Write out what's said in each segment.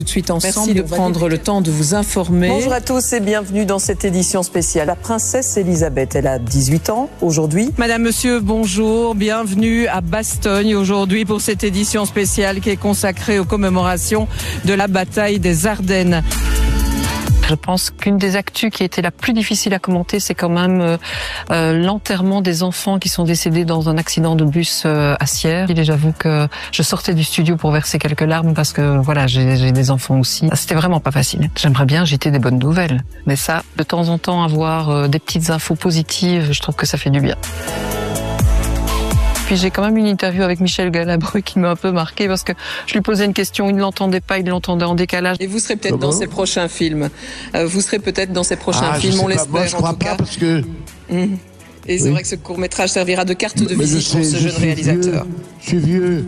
Tout de suite ensemble, de prendre le temps de vous informer. Bonjour à tous et bienvenue dans cette édition spéciale. La princesse Elisabeth, elle a 18 ans aujourd'hui. Madame, monsieur, bonjour, bienvenue à Bastogne aujourd'hui pour cette édition spéciale qui est consacrée aux commémorations de la bataille des Ardennes. Je pense qu'une des actus qui a été la plus difficile à commenter, c'est quand même l'enterrement des enfants qui sont décédés dans un accident de bus à Sierre. Et j'avoue que je sortais du studio pour verser quelques larmes parce que voilà, j'ai des enfants aussi. C'était vraiment pas facile. J'aimerais bien agiter des bonnes nouvelles, mais ça, de temps en temps, avoir des petites infos positives, je trouve que ça fait du bien. Puis j'ai quand même une interview avec Michel Galabru qui m'a un peu marqué parce que je lui posais une question, il ne l'entendait pas, il l'entendait en décalage. Et vous serez peut-être dans ces prochains films. Vous serez peut-être dans ces prochains films, on l'espère je crois en tout cas. Parce que... Et c'est vrai que ce court-métrage servira de carte de visite pour ce jeune réalisateur. Je suis vieux.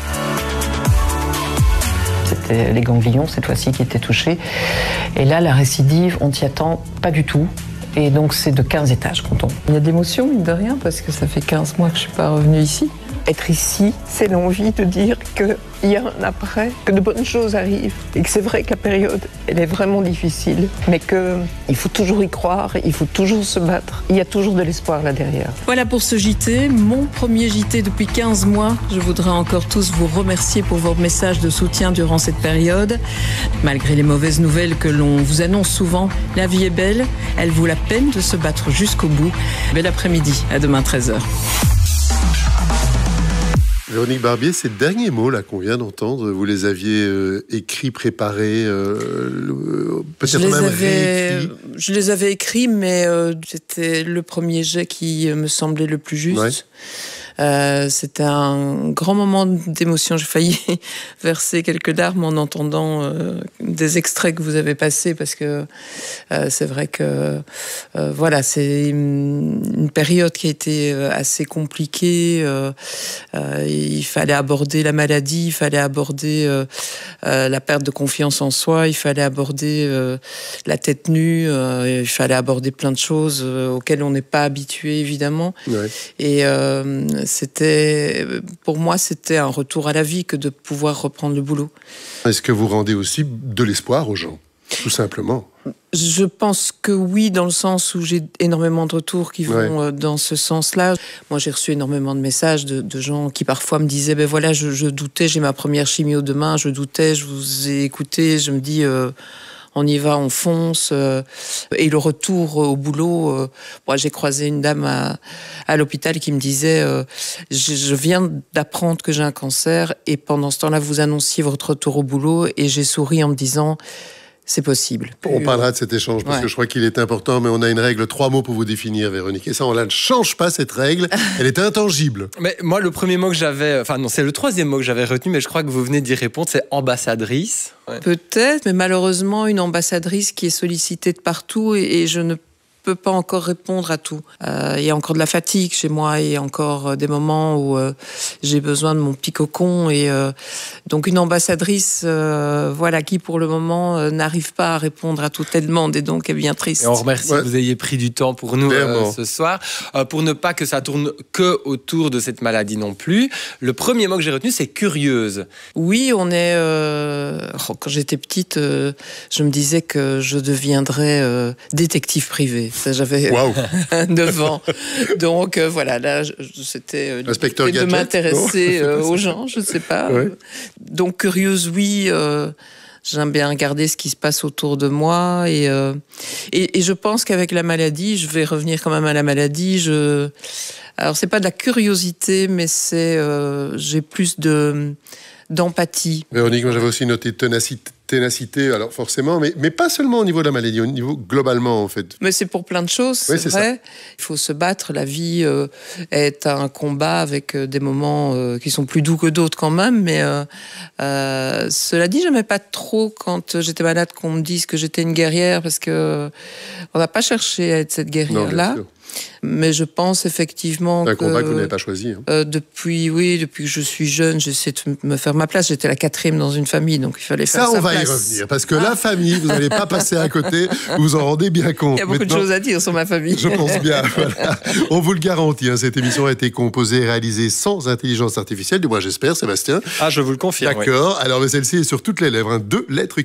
C'était les ganglions cette fois-ci qui étaient touchés. Et là, la récidive, on t'y attend pas du tout. Et donc, c'est de 15 étages qu'on tombe. Il y a de l'émotion, mine de rien, parce que ça fait 15 mois que je ne suis pas revenue ici. Être ici, c'est l'envie de dire qu'il y a un après, que de bonnes choses arrivent. Et que c'est vrai que la période, elle est vraiment difficile. Mais qu'il faut toujours y croire, il faut toujours se battre. Il y a toujours de l'espoir là derrière. Voilà pour ce JT, mon premier JT depuis 15 mois. Je voudrais encore tous vous remercier pour vos messages de soutien durant cette période. Malgré les mauvaises nouvelles que l'on vous annonce souvent, la vie est belle. Elle vaut la peine de se battre jusqu'au bout. Bel après-midi, à demain 13h. Véronique Barbier, ces derniers mots là qu'on vient d'entendre, vous les aviez écrits, préparés, peut-être même réécrits. Je les avais écrits, mais c'était le premier jet qui me semblait le plus juste. Ouais. C'était un grand moment d'émotion. J'ai failli verser quelques larmes en entendant des extraits que vous avez passés parce que c'est vrai que voilà, c'est une période qui a été assez compliquée. Il fallait aborder la maladie, il fallait aborder la perte de confiance en soi, il fallait aborder la tête nue, il fallait aborder plein de choses auxquelles on n'est pas habitué évidemment. Ouais. Et pour moi, c'était un retour à la vie que de pouvoir reprendre le boulot. Est-ce que vous rendez aussi de l'espoir aux gens, tout simplement ? Je pense que oui, dans le sens où j'ai énormément de retours qui vont dans ce sens-là. Moi, j'ai reçu énormément de messages de gens qui parfois me disaient ben voilà, je doutais, j'ai ma première chimio demain, je doutais, je vous ai écouté, je me dis... on y va, on fonce. Et le retour au boulot, moi j'ai croisé une dame à l'hôpital qui me disait je viens d'apprendre que j'ai un cancer et pendant ce temps-là vous annonciez votre retour au boulot et j'ai souri en me disant c'est possible. On parlera de cet échange parce que je crois qu'il est important, mais on a une règle, 3 mots pour vous définir, Véronique. Et ça, on ne change pas cette règle, elle est intangible. Mais moi, le premier mot que j'avais, enfin non, c'est le 3e mot que j'avais retenu, mais je crois que vous venez d'y répondre, c'est ambassadrice. Ouais. Peut-être, mais malheureusement, une ambassadrice qui est sollicitée de partout et je ne peux pas encore répondre à tout. Il y a encore de la fatigue chez moi, il y a encore des moments où j'ai besoin de mon petit cocon et donc une ambassadrice voilà, qui pour le moment n'arrive pas à répondre à toutes les demandes et donc est bien triste. Et on remercie que vous ayez pris du temps pour nous ce soir, pour ne pas que ça tourne que autour de cette maladie non plus. Le premier mot que j'ai retenu, c'est curieuse. Oui, on est... quand j'étais petite, je me disais que je deviendrais détective privé. Ça, j'avais 9 ans. Donc voilà, là, c'était de m'intéresser aux gens, je ne sais pas. Ouais. Donc curieuse, oui. J'aime bien regarder ce qui se passe autour de moi. Et je pense qu'avec la maladie, je vais revenir quand même à la maladie. Alors, c'est pas de la curiosité, mais j'ai plus d'empathie. Véronique, moi j'avais aussi noté ténacité, alors forcément, mais pas seulement au niveau de la maladie, au niveau globalement en fait. Mais c'est pour plein de choses, c'est vrai. Ça. Il faut se battre, la vie est un combat avec des moments qui sont plus doux que d'autres quand même, mais cela dit, j'aimais pas trop quand j'étais malade qu'on me dise que j'étais une guerrière, parce que on n'a pas cherché à être cette guerrière-là. Non, Mais je pense effectivement que... C'est un combat que vous n'avez pas choisi. Depuis que je suis jeune, j'essaie de me faire ma place. J'étais la 4e dans une famille, donc il fallait faire sa place. Ça, on va y revenir, parce que la famille, vous n'allez pas passer à côté, vous en rendez bien compte. Il y a beaucoup de choses à dire sur ma famille. Je pense bien, voilà. On vous le garantit, cette émission a été composée et réalisée sans intelligence artificielle, du moins j'espère, Sébastien. Ah, je vous le confirme. D'accord, alors celle-ci est sur toutes les lèvres, 2 lettres